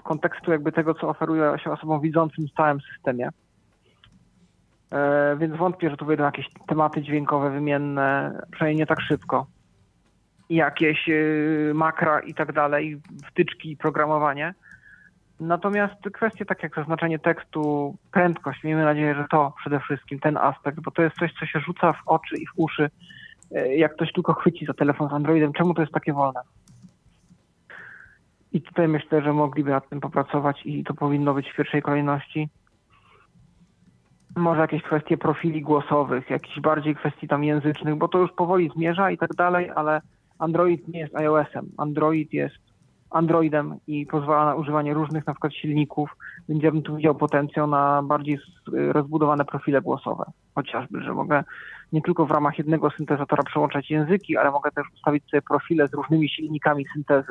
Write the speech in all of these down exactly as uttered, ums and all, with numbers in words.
kontekstu jakby tego, co oferuje się osobom widzącym w całym systemie. E, więc wątpię, że tu wyjdą jakieś tematy dźwiękowe wymienne, przynajmniej nie tak szybko. I jakieś y, makra i tak dalej, wtyczki i programowanie. Natomiast kwestie tak jak zaznaczenie tekstu, prędkość, miejmy nadzieję, że to przede wszystkim ten aspekt, bo to jest coś, co się rzuca w oczy i w uszy, y, jak ktoś tylko chwyci za telefon z Androidem, czemu to jest takie wolne? I tutaj myślę, że mogliby nad tym popracować i to powinno być w pierwszej kolejności. Może jakieś kwestie profili głosowych, jakieś bardziej kwestii tam języcznych, bo to już powoli zmierza i tak dalej, ale Android nie jest iOS-em. Android jest Androidem i pozwala na używanie różnych na przykład silników, więc ja bym tu widział potencjał na bardziej rozbudowane profile głosowe. Chociażby, że mogę nie tylko w ramach jednego syntezatora przełączać języki, ale mogę też ustawić sobie profile z różnymi silnikami syntezy.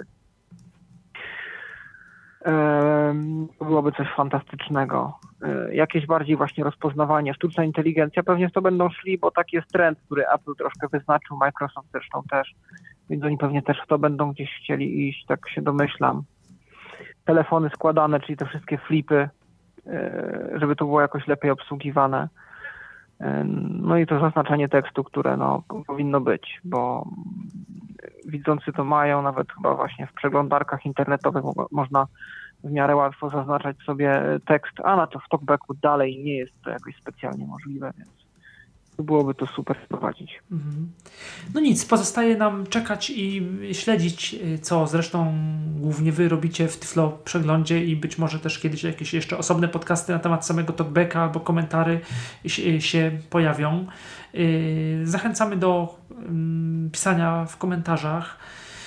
To byłoby coś fantastycznego. Jakieś bardziej właśnie rozpoznawanie, sztuczna inteligencja, pewnie w to będą szli, bo taki jest trend, który Apple troszkę wyznaczył, Microsoft zresztą też, więc oni pewnie też w to będą gdzieś chcieli iść, tak się domyślam. Telefony składane, czyli te wszystkie flipy, żeby to było jakoś lepiej obsługiwane. No i to zaznaczenie tekstu, które no, powinno być, bo widzący to mają, nawet chyba właśnie w przeglądarkach internetowych mo- można w miarę łatwo zaznaczać sobie tekst, a na to w talkbacku dalej nie jest to jakoś specjalnie możliwe, więc byłoby to super wprowadzić. Mhm. No nic, pozostaje nam czekać i śledzić, co zresztą głównie wy robicie w Tyflo Przeglądzie i być może też kiedyś jakieś jeszcze osobne podcasty na temat samego talkbacka albo komentary się, się pojawią. Zachęcamy do pisania w komentarzach.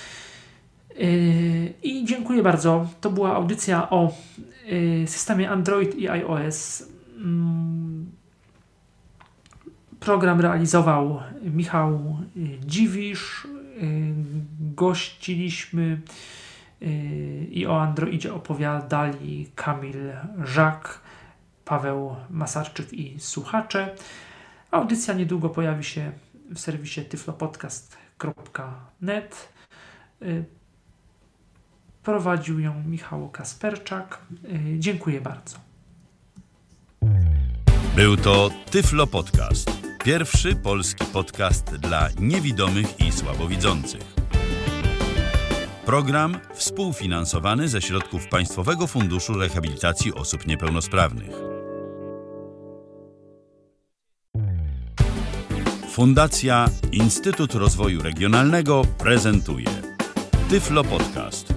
I dziękuję bardzo. To była audycja o systemie Android i iOS. Program realizował Michał Dziwisz. Gościliśmy i o Androidzie opowiadali Kamil Żak, Paweł Masarczyk i słuchacze. Audycja niedługo pojawi się w serwisie tyflopodcast kropka net. Prowadził ją Michał Kasperczak. Dziękuję bardzo. Był to Tyflo Podcast. Pierwszy polski podcast dla niewidomych i słabowidzących. Program współfinansowany ze środków Państwowego Funduszu Rehabilitacji Osób Niepełnosprawnych. Fundacja Instytut Rozwoju Regionalnego prezentuje Tyflo Podcast.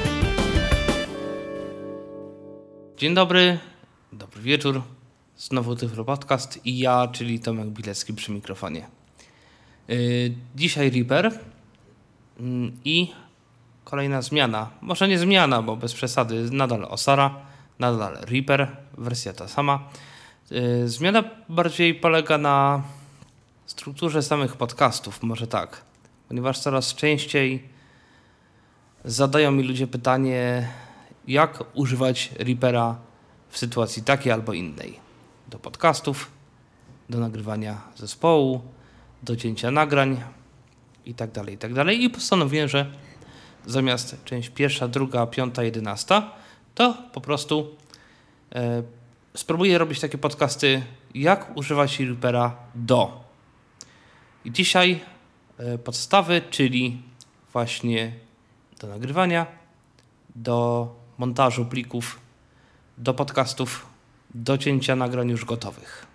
Dzień dobry, dobry wieczór. Znowu Tyflo Podcast i ja, czyli Tomek Bilecki przy mikrofonie. Yy, dzisiaj Reaper yy, i kolejna zmiana. Może nie zmiana, bo bez przesady, nadal Osara, nadal Reaper, wersja ta sama. Yy, zmiana bardziej polega na strukturze samych podcastów, może tak. Ponieważ coraz częściej zadają mi ludzie pytanie, jak używać Reapera w sytuacji takiej albo innej. Do podcastów, do nagrywania zespołu, do cięcia nagrań i tak dalej, i tak dalej. I postanowiłem, że zamiast część pierwsza, druga, piąta, jedenasta, to po prostu e, spróbuję robić takie podcasty, jak używać Reapera do. I dzisiaj e, podstawy, czyli właśnie do nagrywania, do montażu plików, do podcastów, do cięcia nagrań już gotowych.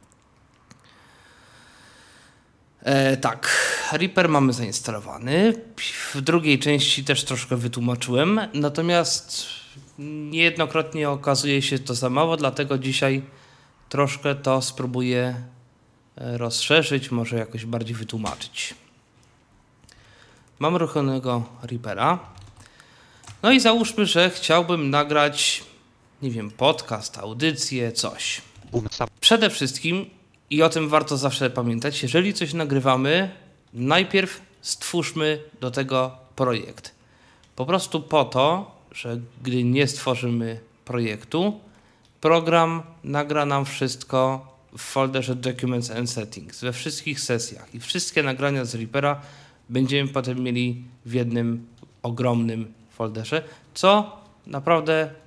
E, tak, Reaper mamy zainstalowany. W drugiej części też troszkę wytłumaczyłem, natomiast niejednokrotnie okazuje się to za mało, dlatego dzisiaj troszkę to spróbuję rozszerzyć, może jakoś bardziej wytłumaczyć. Mam uruchomionego Reapera. No i załóżmy, że chciałbym nagrać, nie wiem, podcast, audycję, coś. Przede wszystkim, i o tym warto zawsze pamiętać, jeżeli coś nagrywamy, najpierw stwórzmy do tego projekt. Po prostu po to, że gdy nie stworzymy projektu, program nagra nam wszystko w folderze Documents and Settings, we wszystkich sesjach i wszystkie nagrania z Reapera będziemy potem mieli w jednym ogromnym folderze, co naprawdę